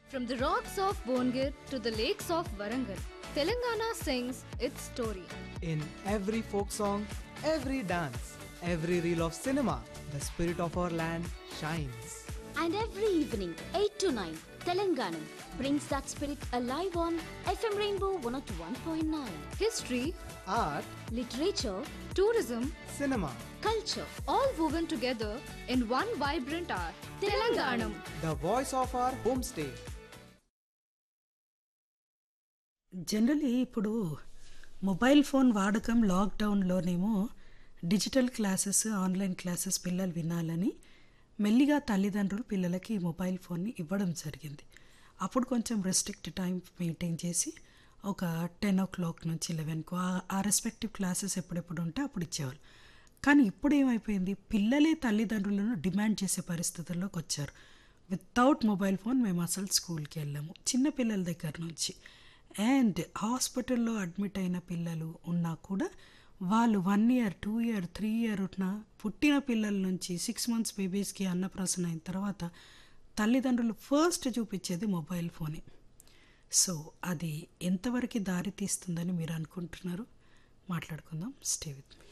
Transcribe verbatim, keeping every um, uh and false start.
From the rocks of Bongir to the lakes of Warangal, Telangana sings its story. In every folk song, every dance, every reel of cinema, the spirit of our land shines. And every evening, eight to nine, Telangana brings that spirit alive on F M Rainbow one oh one point nine. History, Art, Literature, tourism, cinema, culture, all woven together in one vibrant art. Telanganam. the voice of our homestay. Generally ఇప్పుడు mobile phone వాడకం లాక్డౌన్లోనేమో digital classes online classes పిల్లలు వినాలని మెల్లిగా తల్లిదండ్రులు పిల్లలకి ఈ mobile ఫోన్ని ఇవ్వడం జరిగింది. అప్పుడు కొంచెం రెస్ట్రిక్ట్ టైం మెయింటైన్ చేసి ఒక టెన్ ఓ క్లాక్ నుంచి లెవెన్కు ఆ రెస్పెక్టివ్ క్లాసెస్ ఎప్పుడెప్పుడు ఉంటే అప్పుడు ఇచ్చేవాళ్ళు. కానీ ఇప్పుడు ఏమైపోయింది, పిల్లలే తల్లిదండ్రులను డిమాండ్ చేసే పరిస్థితుల్లోకి వచ్చారు. వితౌట్ మొబైల్ ఫోన్ మేము అసలు స్కూల్కి వెళ్ళాము, చిన్నపిల్లల దగ్గర నుంచి. అండ్ హాస్పిటల్లో అడ్మిట్ అయిన పిల్లలు ఉన్నా కూడా వాళ్ళు one year two year three year ఉన్న పుట్టిన పిల్లల నుంచి సిక్స్ మంత్స్ బేబీస్కి అన్నప్రాసన అయిన తర్వాత తల్లిదండ్రులు ఫస్ట్ చూపించేది మొబైల్ ఫోనే. సో అది ఎంతవరకు దారి తీస్తుందని మీరు అనుకుంటున్నారు? మాట్లాడుకుందాం. Stay with me.